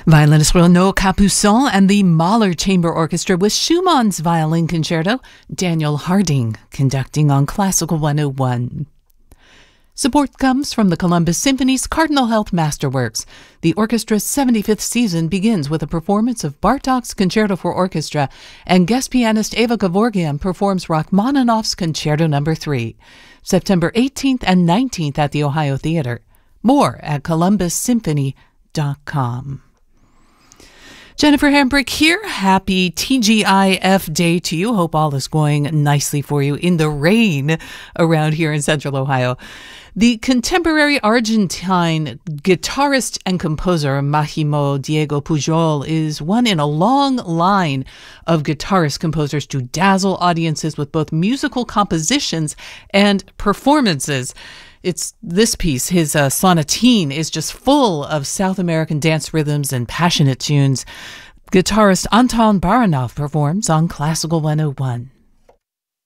Violinist Renaud Capuçon and the Mahler Chamber Orchestra with Schumann's Violin Concerto, Daniel Harding conducting on Classical 101. Support comes from the Columbus Symphony's Cardinal Health Masterworks. The orchestra's 75th season begins with a performance of Bartók's Concerto for Orchestra, and guest pianist Eva Gevorgian performs Rachmaninoff's Concerto No. 3, September 18th and 19th at the Ohio Theater. More at columbussymphony.com. Jennifer Hambrick here. Happy TGIF Day to you. Hope all is going nicely for you in the rain around here in Central Ohio. The contemporary Argentine guitarist and composer Máximo Diego Pujol is one in a long line of guitarist composers to dazzle audiences with both musical compositions and performances. It's this piece, his sonatine, is just full of South American dance rhythms and passionate tunes. Guitarist Anton Baranov performs on Classical 101.